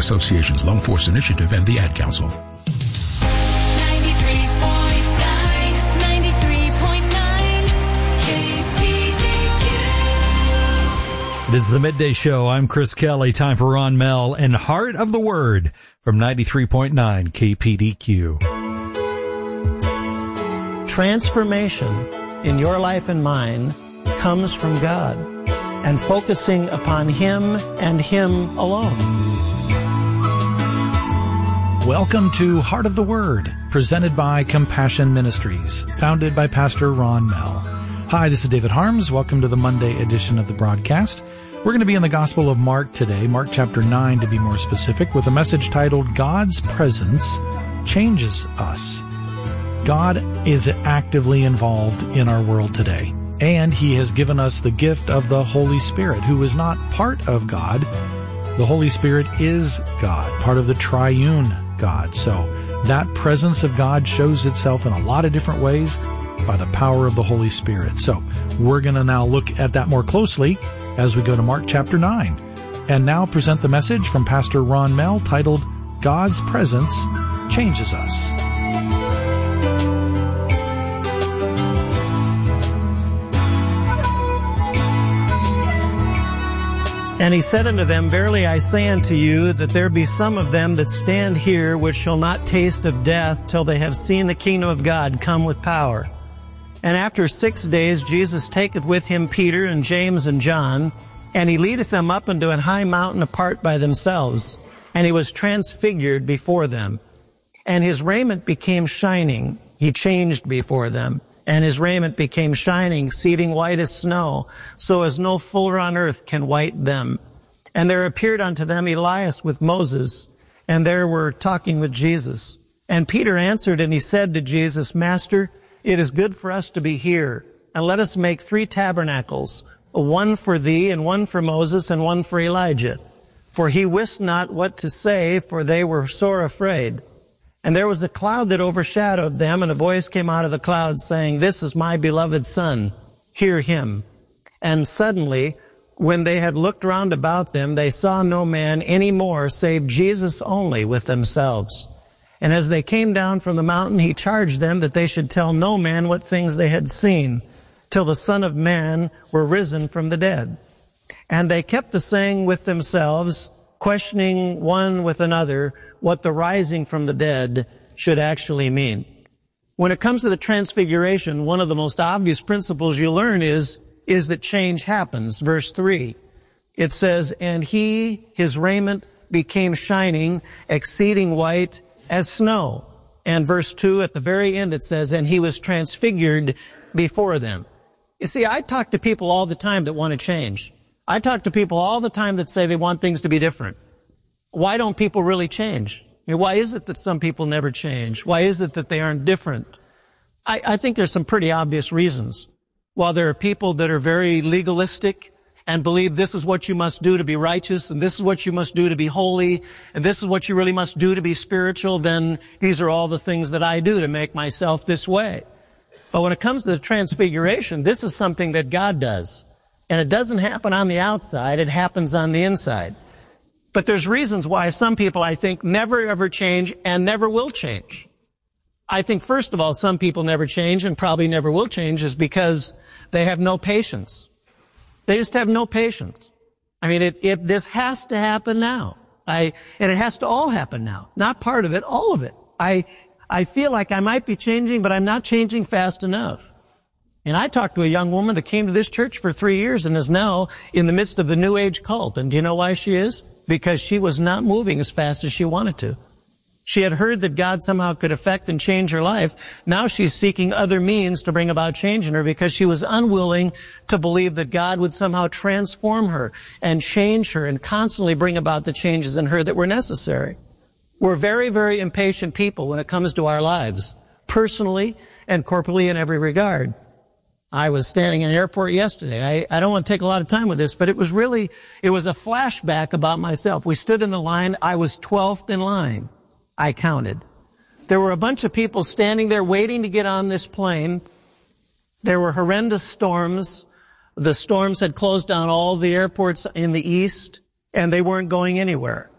Association's Lone Forest Initiative and the Ad Council. 93.9 KPDQ. It is the Midday Show. I'm Chris Kelly. Time for Ron Mell and Heart of the Word from 93.9 KPDQ. Transformation in your life and mine comes from God and focusing upon Him and Him alone. Welcome to Heart of the Word, presented by Compassion Ministries, founded by Pastor Ron Mell. Hi, this is David Harms. Welcome to the Monday edition of the broadcast. We're going to be in the Gospel of Mark today, Mark chapter 9 to be more specific, with a message titled, God's Presence Changes Us. God is actively involved in our world today, and He has given us the gift of the Holy Spirit, who is not part of God. The Holy Spirit is God, part of the triune God. So that presence of God shows itself in a lot of different ways by the power of the Holy Spirit. So we're going to now look at that more closely as we go to Mark chapter 9. And now present the message from Pastor Ron Mell titled, God's Presence Changes Us. And he said unto them, Verily I say unto you, that there be some of them that stand here which shall not taste of death till they have seen the kingdom of God come with power. And after 6 days Jesus taketh with him Peter and James and John, and he leadeth them up into an high mountain apart by themselves. And he was transfigured before them. And his raiment became shining. He changed before them. And his raiment became shining, exceeding white as snow, so as no fuller on earth can white them. And there appeared unto them Elias with Moses, and there were talking with Jesus. And Peter answered, and he said to Jesus, Master, it is good for us to be here, and let us make 3 tabernacles, one for thee, and one for Moses, and one for Elijah. For he wist not what to say, for they were sore afraid. And there was a cloud that overshadowed them, and a voice came out of the cloud saying, This is my beloved Son, hear him. And suddenly, when they had looked round about them, they saw no man any more save Jesus only with themselves. And as they came down from the mountain, he charged them that they should tell no man what things they had seen, till the Son of Man were risen from the dead. And they kept the saying with themselves, questioning one with another what the rising from the dead should actually mean. When it comes to the transfiguration, one of the most obvious principles you learn is that change happens. Verse 3, it says, And he, his raiment, became shining, exceeding white as snow. And verse 2, at the very end, it says, And he was transfigured before them. You see, I talk to people all the time that want to change. I talk to people all the time that say they want things to be different. Why don't people really change? I mean, why is it that some people never change? Why is it that they aren't different? I think there's some pretty obvious reasons. While there are people that are very legalistic and believe this is what you must do to be righteous, and this is what you must do to be holy, and this is what you really must do to be spiritual, then these are all the things that I do to make myself this way. But when it comes to the transfiguration, this is something that God does. And it doesn't happen on the outside, it happens on the inside. But there's reasons why some people, I think, never ever change and never will change. I think, first of all, some people never change and probably never will change is because they have no patience. They just have no patience. I mean, this has to happen now. And it has to all happen now. Not part of it, all of it. I feel like I might be changing, but I'm not changing fast enough. And I talked to a young woman that came to this church for 3 years and is now in the midst of the New Age cult. And do you know why she is? Because she was not moving as fast as she wanted to. She had heard that God somehow could affect and change her life. Now she's seeking other means to bring about change in her because she was unwilling to believe that God would somehow transform her and change her and constantly bring about the changes in her that were necessary. We're very, very impatient people when it comes to our lives, personally and corporately in every regard. I was standing in an airport yesterday. I don't want to take a lot of time with this, but it was a flashback about myself. We stood in the line. I was 12th in line. I counted. There were a bunch of people standing there waiting to get on this plane. There were horrendous storms. The storms had closed down all the airports in the east, and they weren't going anywhere.